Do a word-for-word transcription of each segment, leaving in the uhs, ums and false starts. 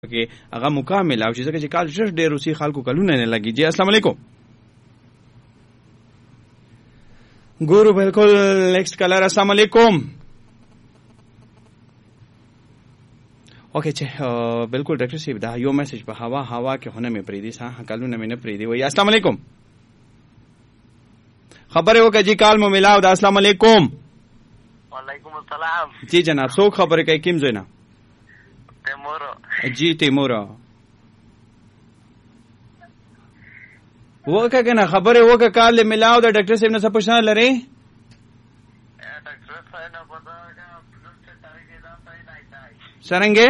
کې هغه مکمل او چې ځکه چې کال شش ډېر روسي خلکو کلونه نه لګي. جی السلام علیکم. ګورو بالکل نیکسٹ کلر. السلام علیکم. اوکے چې بالکل ډاکټر صاحب دا یو میسج په هوا هوا کې هونه مې پریدي سا کلونه مې نه پریدي وای. السلام علیکم. خبره وکړه جی کال مو ملاو دا. السلام علیکم. وعلیکم السلام. جی جناب څوک خبره کوي کیم زوینه؟ تیمور. جی تیمور وکه کنه خبره وکه کال ملاو دا ډاکټر صاحب نه څه پوښتنه لري؟ ډاکټر صاحب نه پتا دا پلوټ تاریخ دا صحیح نه دی. سرنګه؟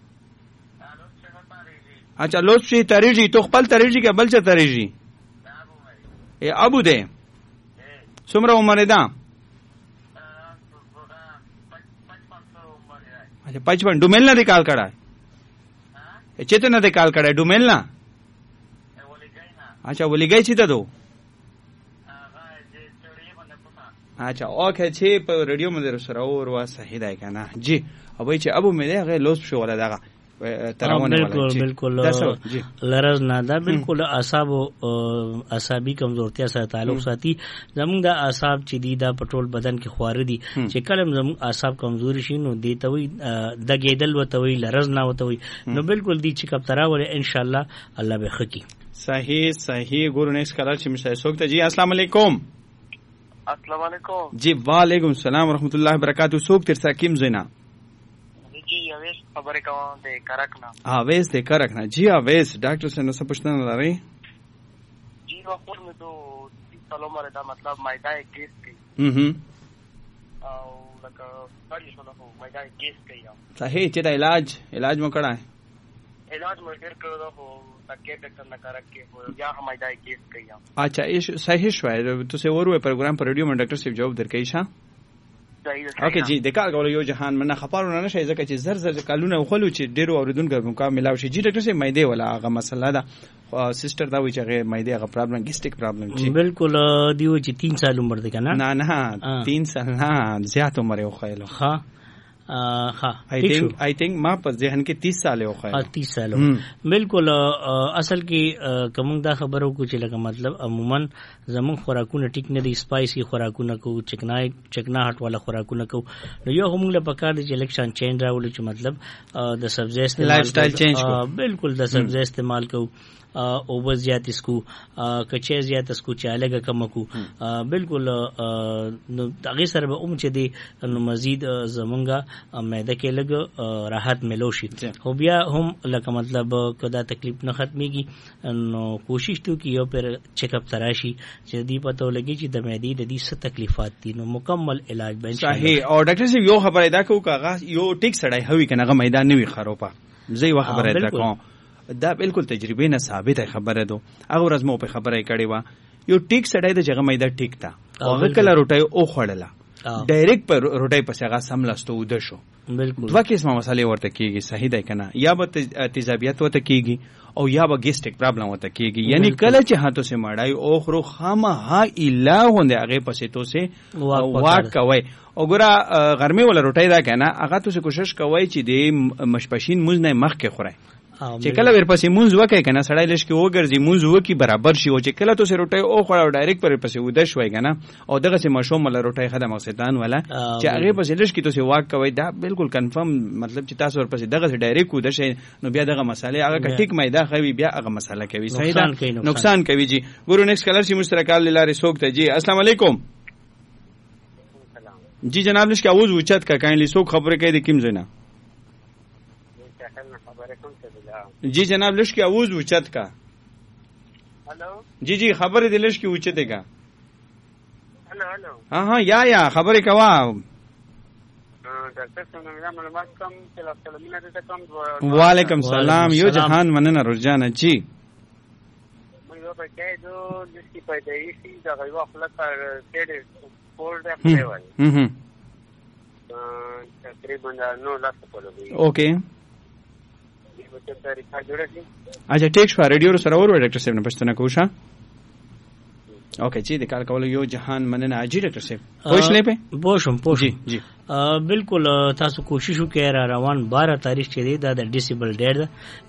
اچھا لوټ شي تاریخي تو خپل تاریخي کې بل څه تاریخي؟ ابو مې. اے ابو دې. څومره عمر ده؟ اچھا پچپن. ډومیل نه کال کړه؟ ها؟ چته نه کال کړه ډومیل نه؟ اچھا ولګای چې ته دو. اچھا اوکے چې په رادیو مدیر سره اور وا صحیح دی کنه. جی ابي چې ابو مې ده لوس شو ولا دغه ترونه بالکل بالکل لرز نه دا بالکل اعصاب اعصابي کمزورتیا سره تعلق ساتي. زموږ د اعصاب چې دي دا پټرول بدن کې خواره دي چې کله زموږ اعصاب کمزوري شي نو دې ته وي د ګیدل وته وي لرز نه وته وي نو بالکل دي چې کپ ترا ول ان شاء الله الله به خکی. صحیح صحیح ګورو نیکس کلر چې مشه سوکته. جی السلام علیکم. السلام علیکم. جی وعلیکم السلام ورحمۃ اللہ وبرکاتہ. سوک تر ساکیم زینا جی اویس خبره کوم د کرک نه. اویس د کرک نه. جی اویس ډاکټر سره څه پوښتنه لري؟ جی وقور مې تو سلام علیکم دا مطلب مایدا کیس کی هم او لکه پالی شو نو مایدا کیس کی. صحیح چې دا علاج علاج مو کړه؟ علاج مې ډیر کړو خو تکه ډاکټر نه کرک کې هو یا مایدا کیس کی. اچھا ایش صحیح شوه تو سه ورو پروګرام پر رادیو من ډاکټر صاحب جواب درکې شه. اوکے جی د کار کولو یو جهان منه خبرونه نشي ځکه چې زر زر کالونه خلو چې ډیرو اوریدونکو مکمل شي. جی ډاکټر صاحب مېده ولا هغه مسله ده سیسټر دا وی چې هغه مېده هغه پرابلم ګیسټیک پرابلم جی بالکل دیو چې تین سال عمر دی کنه؟ نه نه تین سال نه زیات عمر یو خایلو. ها ها آئی تھنک آئی تھنک ما په ذهن کې تیس سال یو خایلو. تیس سال بالکل. اصل کې کوم دا خبرو کو چې لکه مطلب عموما زمون خوراکونه ټیک نه دي. سپایسي خوراکونه کو چکنای چکناهټ والا خوراکونه کو نو یو هم له پکار دي چې الیکشن چینج راول چې مطلب د سبزی استعمال لایف سټایل چینج کو. بالکل د سبزی استعمال کو اوبر زیات اسکو کچې زیات اسکو چالهګه کم کو بالکل نو هغه سره به اوم چې دی نو مزید زمونږه معده کې لګ راحت ملوشي. خو بیا هم لکه مطلب کدا تکلیف نه ختميږي نو کوشش تو کیو پر چیک اپ تراشي چې دی پته لګي چې د معدې د دې څه تکلیفات دي نو مکمل علاج به صحیح. او ډاکټر صاحب یو خبره دا کو کاغه یو ټیک سړی هوي کنه غ میدان نه وي خروپه زی و خبره دا کوم دا بالکل تجربه نه ثابت خبره ده. هغه ورځ مو په خبره کړي وا یو ټیک سړی د جګه میدا ټیک تا هغه کله روټي او خړله ډایرکټ پر روټي پس هغه سملستو ود شو. بالکل دوه قسمه مسالې ورته کیږي. صحیح ده کنه؟ یا به تیزابیت ورته کیږي او یا به ګیسټیک پرابلم ورته کیږي. یعنی کله چې هاتو سے مړای او خرو خامه ها الهونده هغه پسې تو سے واک کوي او ګره ګرمي ولا روټي دا کنه هغه تو سے کوشش کوي چې د مشپشین موز نه مخ کې خوره چې کله ور پسې مونږ وکای کنه سړی لش کې وګرځي مونږ وکي برابر شي او چې کله تو سه روټي او خړ ډایرکټ پر پسې ود شوي کنه او دغه سه مشوم مل روټي خدمه مقصدان ولا چې هغه پسې لش کې تو سه واک کوي دا بالکل کنفرم مطلب چې تاسو ور پسې دغه سه ډایرکټ ود شي نو بیا دغه مسالې هغه ټیک میدا خوي بیا هغه مساله کوي. صحیح ده نقصان کوي. جی ګورو نیکس کلر شي مشترکال لاره سوکته. جی السلام علیکم. جی جناب لش کې आवाज وچت کا کایندلی سوک خبره کوي د کیم زینا. جی جناب لش کی آواز اوچت کا. हेलो जी जी खबर दिलश की उचते का. हेलो हेलो हाँ हाँ या या खबर कवा डॉक्टर साहब मेरा मालूमात कम चला चला मिला देता कम. वालेकुम सलाम. यो जहान मनना रुझान जी मैं वो बताए जो जिसकी पैदाइशी जगह वो अखलाक पर सेड कोल्ड है वाली हम्म तकरीबन नौ लाख पड़ेगी. ओके अच्छा ٹھیک شو. ریډیو سره ورو ډاکټر صاحب نه پښتنه کوشا. اوکے چې د کار کولو یو جهان مننه اجي ډاکټر صاحب پوښلې په پوښم پوښم جی جی بالکل تاسو کوشش وکړئ را روان بارہ تاریخ چې دی دا د ډیسیبل ډیر